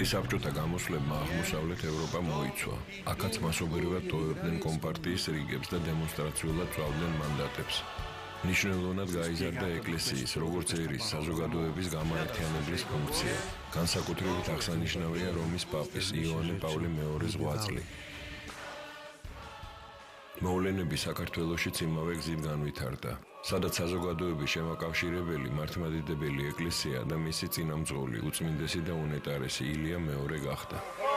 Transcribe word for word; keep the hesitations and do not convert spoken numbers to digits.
ანტისაბჭოთა გამოსვლებმა აღმოსავლეთ ევროპა მოიცვა. აქაც მასობრივად ტოვებდნენ კომპარტიის რიგებს და დემონსტრაციულად წვავდნენ მანდატებს. მნიშვნელოვნად გაიზარდა ეკლესიის, როგორც ერის საზოგადოების გამაერთიანებლის ფუნქცია. განსაკუთრებით აღსანიშნავია რომის პაპის იოანე პავლე მეორის ღვაწლი. მოვლენები საქართველოშიც იმავე გზით განვითარდა, სადაც საზოგადოების შემაკავშირებელი მართლმადიდებელი ეკლესია და მისი წინამძღოლი უწმინდესი და უნეტარესი ილია მეორე გახდა.